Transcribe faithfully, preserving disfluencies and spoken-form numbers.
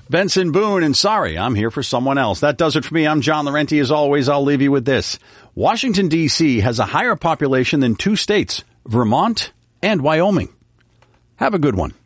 Benson Boone, and sorry, I'm here for someone else. That does it for me. I'm John Laurenti. As always, I'll leave you with this. Washington, D C has a higher population than two states, Vermont and Wyoming. Have a good one.